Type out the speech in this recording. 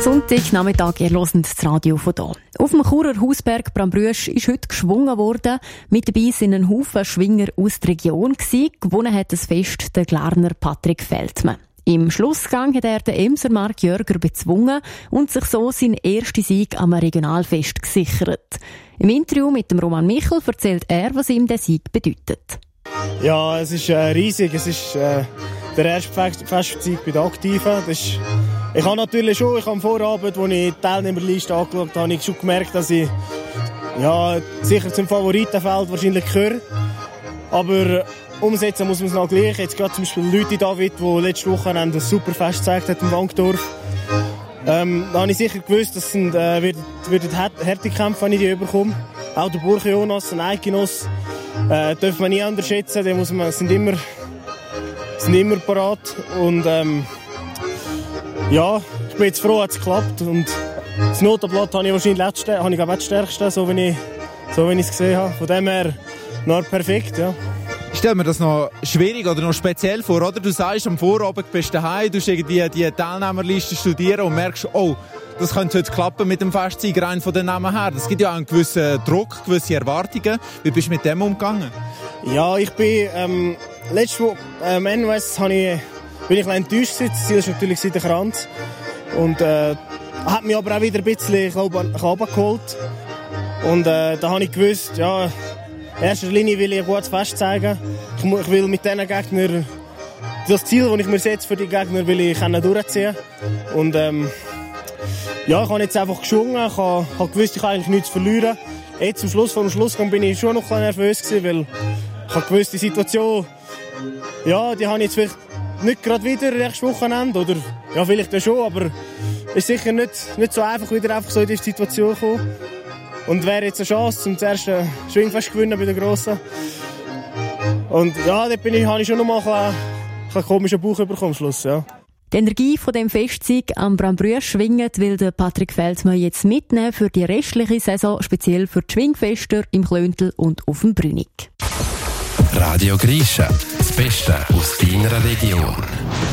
Sonntagnachmittag, ihr hört das Radio von hier. Auf dem Churer Hausberg Brambrüsch ist heute geschwungen worden. Mit dabei sind ein Haufen Schwinger aus der Region gewesen. Gewonnen hat das Fest der Glarner Patrick Feldmann. Im Schlussgang hat er den Emser Mark Jörger bezwungen und sich so seinen ersten Sieg am Regionalfest gesichert. Im Interview mit dem Roman Michel erzählt er, was ihm der Sieg bedeutet. Ja, es ist riesig. Es ist der erste Festsieg bei den Aktiven. Ich habe natürlich schon, am Vorabend, als ich die Teilnehmerliste angeschaut habe, schon gemerkt, dass ich sicher zum Favoritenfeld wahrscheinlich gehöre. Aber umsetzen muss man es noch gleich. Jetzt gerade zum Beispiel Leute David, die letzte Woche ein super Fest gezeigt hat im Wankdorf. Da habe ich sicher gewusst, dass es wird harte Kämpfe, wenn ich die überkomme. Auch der Burke Jonas, ein Eikinos, darf man nie unterschätzen. Die sind immer parat. Und ich bin jetzt froh, dass es geklappt. Und das Notenblatt habe ich wahrscheinlich das stärkste, so wie ich es gesehen habe. Von dem her noch perfekt, ja. Ich stelle mir das noch schwierig oder noch speziell vor, oder? Du sagst, am Vorabend bist du daheim, du irgendwie die Teilnehmerliste studieren und merkst, oh, das könnte heute klappen mit dem Festsieg rein von den Namen her. Das gibt ja auch einen gewissen Druck, gewisse Erwartungen. Wie bist du mit dem umgegangen? Ja, ich bin letzte Woche NOS bin ich ein bisschen enttäuscht gewesen. Das Ziel ist natürlich der Kranz. Und hat mich aber auch wieder ein bisschen runtergeholt. Und da habe ich gewusst, ja, in erster Linie will ich ein gutes Fest zeigen. Ich will mit diesen Gegnern, das Ziel, das ich mir setze für die Gegner, will ich durchziehen. Und ich habe jetzt einfach geschwungen. Ich habe gewusst, ich habe eigentlich nichts zu verlieren. Jetzt vor dem Schlussgang bin ich schon noch ein bisschen nervös gewesen, weil ich habe gewusst, die Situation, ja, die habe ich jetzt vielleicht nicht gerade wieder nächstes Wochenende. Oder, ja, vielleicht ja schon, aber es ist sicher nicht so einfach, wieder einfach so in diese Situation zu kommen. Und wäre jetzt eine Chance, um das erste Schwingfest zu gewinnen bei den Grossen. Und ja, dort habe ich schon noch mal einen komischen Bauch bekommen am Schluss, ja. Die Energie von dem Festsieg am Brambrüsch schwingt, will der Patrick Feldmann jetzt mitnehmen für die restliche Saison, speziell für die Schwingfester im Klöntel und auf dem Brünig. Radio Grischa, das Beste aus deiner Region.